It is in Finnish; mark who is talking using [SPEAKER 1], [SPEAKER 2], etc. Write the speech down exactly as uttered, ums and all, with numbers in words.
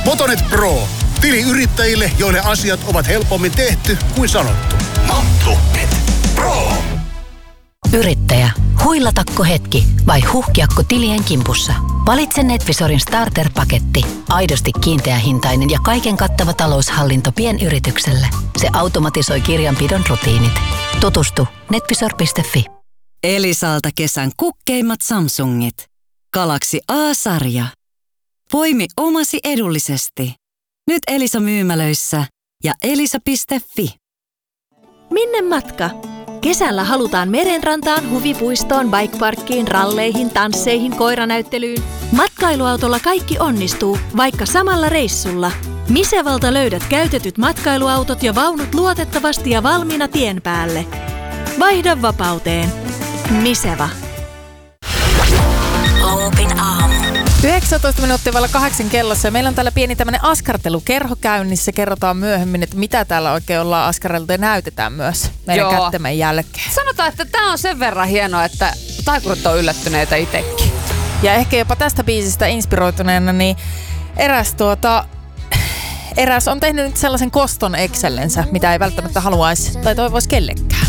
[SPEAKER 1] Motonet Pro. Tili yrittäjille, joille asiat ovat helpommin tehty kuin sanottu.
[SPEAKER 2] Motonet Pro.
[SPEAKER 3] Yrittäjä, huilatako hetki vai huhkiakko tilien kimpussa? Valitse Netvisorin starter-paketti. Aidosti kiinteähintainen ja kaiken kattava taloushallinto pienyritykselle. Se automatisoi kirjanpidon rutiinit. Tutustu netvisor piste fi.
[SPEAKER 4] Elisalta kesän kukkeimmat Samsungit. Galaxy A-sarja. Poimi omasi edullisesti. Nyt Elisa myymälöissä ja elisa piste fi.
[SPEAKER 5] Minne matka? Kesällä halutaan merenrantaan, huvipuistoon, bikeparkkiin, ralleihin, tansseihin, koiranäyttelyyn. Matkailuautolla kaikki onnistuu, vaikka samalla reissulla. Misevalta löydät käytetyt matkailuautot ja vaunut luotettavasti ja valmiina tien päälle. Vaihda vapauteen. Miseva.
[SPEAKER 3] Opin aamu.
[SPEAKER 6] yhdeksäntoista minuuttia vailla kahdeksan kellossa ja meillä on täällä pieni tämmönen askartelukerho käynnissä. Kerrotaan myöhemmin, että mitä täällä oikein ollaan askareltu ja näytetään myös meidän
[SPEAKER 7] Joo.
[SPEAKER 6] kättemme jälkeen.
[SPEAKER 7] Sanotaan, että tää on sen verran hienoa, että taikurit on yllättyneitä itsekin.
[SPEAKER 6] Ja ehkä jopa tästä biisistä inspiroituneena, niin eräs tuota... Eräs on tehnyt nyt sellaisen koston Excellensä, mitä ei välttämättä haluaisi tai toivoisi kellekään.